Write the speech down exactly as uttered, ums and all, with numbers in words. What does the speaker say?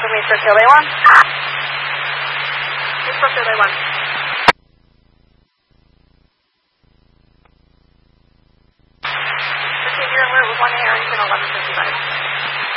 with me, Tokyo Bay one. It's Tokyo Bay one. Proceed your route with one air, engine eleven.